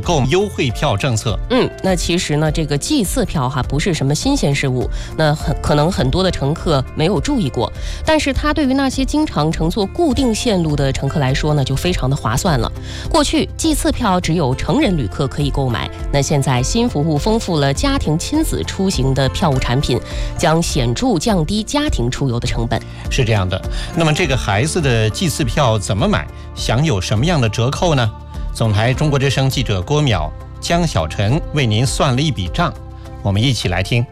购优惠票政策。 那其实呢，这个季次票不是什么新鲜事物，那可能很多的乘客没有注意过，但是它对于那些经常乘坐固定线路的乘客来说呢，就非常的划算了。过去季次票只有成人旅客可以购买，那现在新服务丰富了家庭亲子出行的票务产品，将显著降低家庭出游的成本。 是这样的，那么这个孩子的季次票怎么买，享有什么样的折扣呢？总台中国之声记者郭淼、江小晨为您算了一笔账，我们一起来听。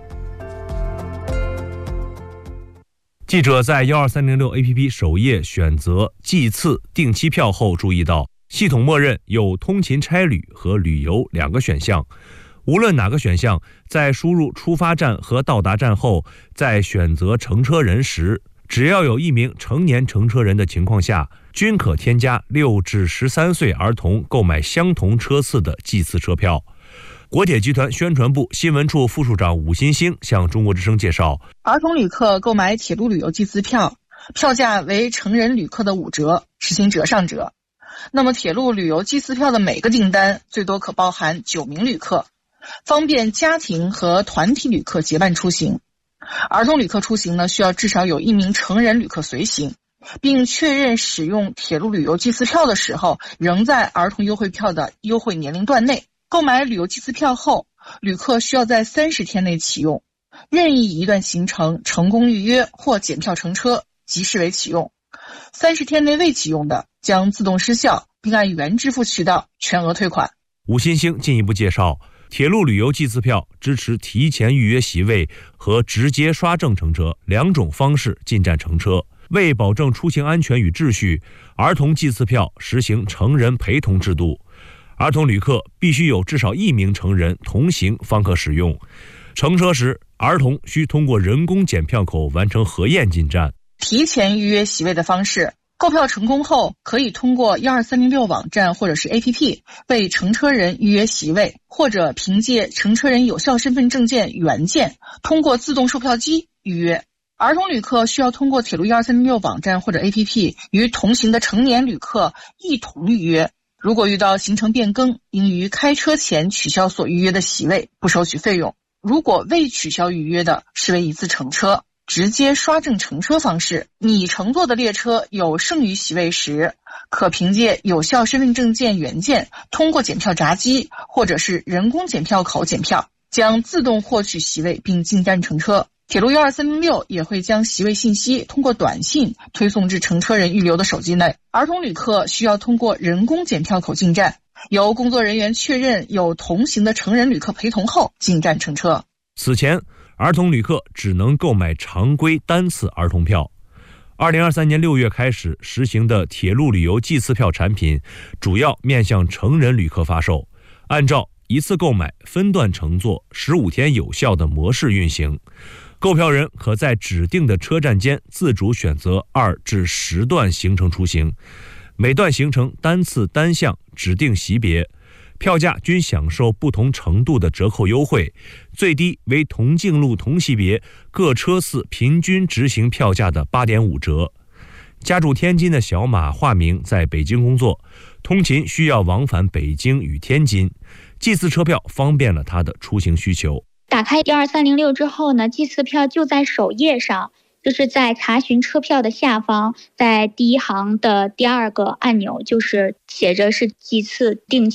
记者在12306 APP 首页选择季次定期票后，注意到系统默认有通勤差旅和旅游2个选项。无论哪个选项，在输入出发站和到达站后，在选择乘车人时，只要有1名成年乘车人的情况下，均可添加6至13岁儿童购买相同车次的季次车票。国铁集团宣传部新闻处副处长武新兴向中国之声介绍， 儿童旅客购买铁路旅游季次票，票价为成人旅客的5折，实行折上折。那么铁路旅游季次票的每个订单最多可包含9名旅客，方便家庭和团体旅客结伴出行。儿童旅客出行呢，需要至少有1名成人旅客随行，并确认使用铁路旅游季次票的时候仍在儿童优惠票的优惠年龄段内。购买旅游季次票后，旅客需要在30天内启用，任意一段行程成功预约或检票乘车即视为启用，30天内未启用的将自动失效，并按原支付渠道全额退款。 武新兴进一步介绍，铁路旅游季次票支持提前预约席位和直接刷证乘车2种方式进站乘车。为保证出行安全与秩序，儿童季次票实行成人陪同制度，儿童旅客必须有至少1名成人同行方可使用。乘车时，儿童需通过人工检票口完成核验进站。 提前预约席位的方式，购票成功后，可以通过12306网站或者是 APP 为乘车人预约席位，或者凭借乘车人有效身份证件原件通过自动售票机预约。儿童旅客需要通过铁路12306网站或者 APP 与同行的成年旅客一同预约。如果遇到行程变更，应于开车前取消所预约的席位，不收取费用。如果未取消预约的，视为一次乘车。直接刷证乘车方式，你乘坐的列车有剩余席位时，可凭借有效身份证件原件通过检票闸机或者是人工检票口检票，将自动获取席位并进站乘车。铁路12306也会将席位信息通过短信推送至乘车人预留的手机内。儿童旅客需要通过人工检票口进站，由工作人员确认有同行的成人旅客陪同后进站乘车。 此前，儿童旅客只能购买常规单次儿童票。2023年6月开始实行的铁路旅游季次票产品，主要面向成人旅客发售，按照一次购买、分段乘坐、15天有效的模式运行。购票人可在指定的车站间自主选择2至10段行程出行，每段行程单次单项指定级别，票价均享受不同程度的折扣优惠，最低为同径路同级别各车次平均执行票价的 8.5 折。家住天津的小马化名在北京工作，通勤需要往返北京与天津，季次车票方便了他的出行需求。 打开12306之后呢，季次票就在首页上，就是在查询车票的下方，在第1行的第2个按钮，就是写着是季次定期